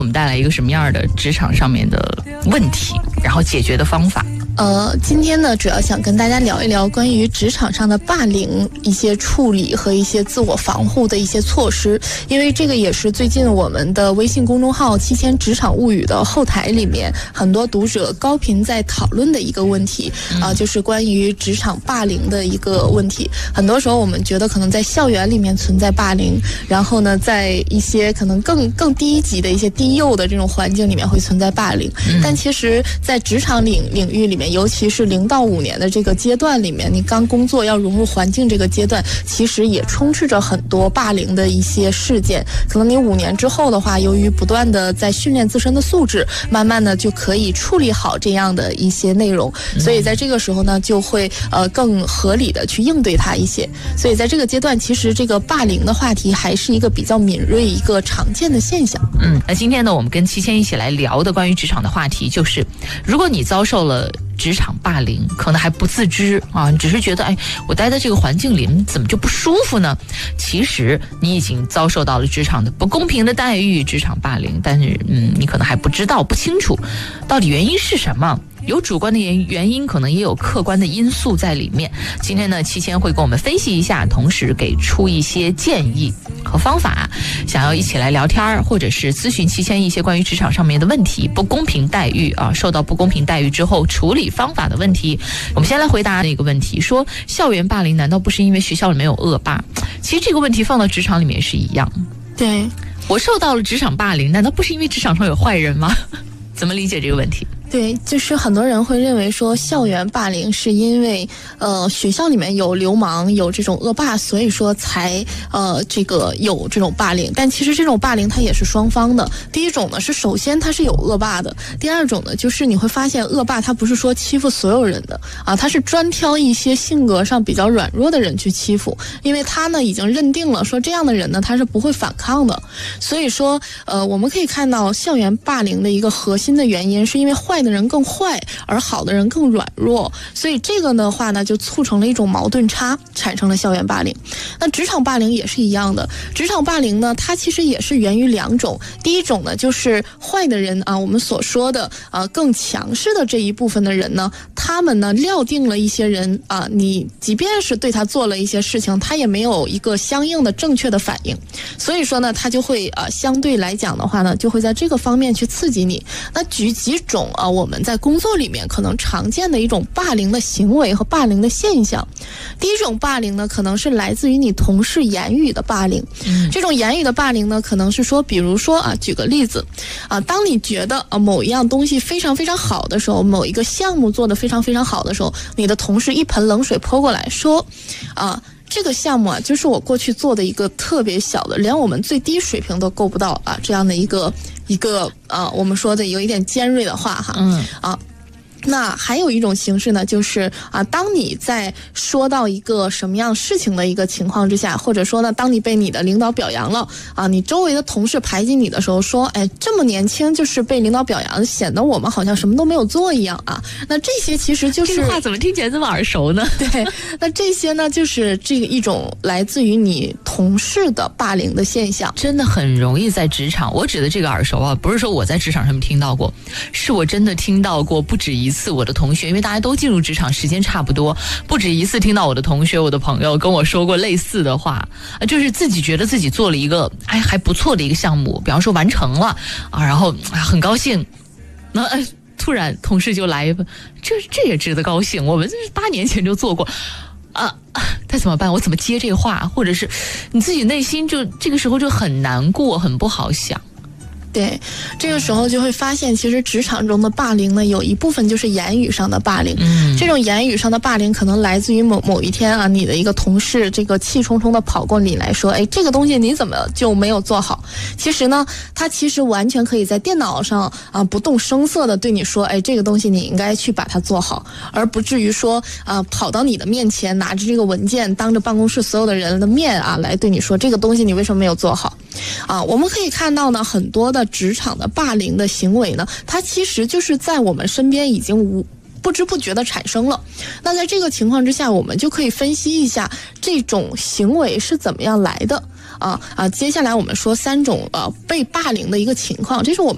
我们带来一个什么样的职场上面的问题，然后解决的方法？ 今天呢，主要想跟大家聊一聊关于职场上的霸凌一些处理和一些自我防护的一些措施，因为这个也是最近我们的微信公众号七千职场物语的后台里面很多读者高频在讨论的一个问题就是关于职场霸凌的一个问题。很多时候我们觉得可能在校园里面存在霸凌，然后呢，在一些可能更低级的一些低幼的这种环境里面会存在霸凌，但其实在职场领域里面，尤其是0到5年的这个阶段里面，你刚工作要融入环境这个阶段，其实也充斥着很多霸凌的一些事件。可能你5年之后的话，由于不断的在训练自身的素质，慢慢的就可以处理好这样的一些内容，所以在这个时候呢，就会更合理的去应对它一些。所以在这个阶段，其实这个霸凌的话题还是一个比较敏锐、一个常见的现象。 那今天呢，我们跟七千一起来聊的关于职场的话题，就是如果你遭受了职场霸凌，可能还不自知啊，只是觉得我待在这个环境里怎么就不舒服呢？其实你已经遭受到了职场的不公平的待遇，职场霸凌，但是你可能还不知道、不清楚到底原因是什么。有主观的原因，可能也有客观的因素在里面。今天呢，七千会跟我们分析一下，同时给出一些建议和方法。想要一起来聊天，或者是咨询七千一些关于职场上面的问题，不公平待遇受到不公平待遇之后处理方法的问题。我们先来回答那个问题，说校园霸凌难道不是因为学校里面有恶霸？其实这个问题放到职场里面是一样。 对， 我受到了职场霸凌，难道不是因为职场上有坏人吗？怎么理解这个问题？ 对，就是很多人会认为说校园霸凌是因为学校里面有流氓，有这种恶霸，所以说才这个有这种霸凌。但其实这种霸凌它也是双方的。第一种呢是首先它是有恶霸的，第二种呢就是你会发现恶霸他不是说欺负所有人的他是专挑一些性格上比较软弱的人去欺负，因为他呢已经认定了说这样的人呢他是不会反抗的。所以说我们可以看到校园霸凌的一个核心的原因是因为坏的人更坏，而好的人更软弱，所以这个的话呢就促成了一种矛盾差，产生了校园霸凌。那职场霸凌也是一样的，职场霸凌呢它其实也是源于2种。第一种呢就是坏的人我们所说的更强势的这一部分的人呢，他们呢料定了一些人你即便是对他做了一些事情，他也没有一个相应的正确的反应，所以说呢他就会相对来讲的话呢就会在这个方面去刺激你。那举几种我们在工作里面可能常见的一种霸凌的行为和霸凌的现象。第一种霸凌呢可能是来自于你同事言语的霸凌。这种言语的霸凌呢可能是说，比如说举个例子当你觉得某一样东西非常非常好的时候，某一个项目做得非常非常好的时候，你的同事一盆冷水泼过来说这个项目就是我过去做的一个特别小的，连我们最低水平都够不到这样的一个我们说的有一点尖锐的话那还有一种形式呢，就是当你在说到一个什么样事情的一个情况之下，或者说呢，当你被你的领导表扬了你周围的同事排挤你的时候说，这么年轻就是被领导表扬，显得我们好像什么都没有做一样那这些其实就是这个话怎么听起来这么耳熟呢？ 对，那这些呢就是这个一种来自于你同事的霸凌的现象， 真的很容易在职场。我指的这个耳熟不是说我在职场上面听到过，是我真的听到过不止一次。我的同学，因为大家都进入职场时间差不多，不止一次听到我的同学、我的朋友跟我说过类似的话就是自己觉得自己做了一个还不错的一个项目，比方说完成了然后很高兴，那突然同事就来这也值得高兴，我们8年前就做过该怎么办？我怎么接这话？或者是你自己内心就这个时候就很难过，很不好想。 对，这个时候就会发现其实职场中的霸凌呢有一部分就是言语上的霸凌。这种言语上的霸凌可能来自于某一天你的一个同事这个气冲冲的跑过你来说，这个东西你怎么就没有做好？其实呢他其实完全可以在电脑上不动声色的对你说，这个东西你应该去把它做好，而不至于说跑到你的面前拿着这个文件当着办公室所有的人的面来对你说这个东西你为什么没有做好我们可以看到呢很多的职场的霸凌的行为呢，它其实就是在我们身边已经不知不觉的产生了。那在这个情况之下，我们就可以分析一下这种行为是怎么样来的接下来我们说3种被霸凌的一个情况，这是我们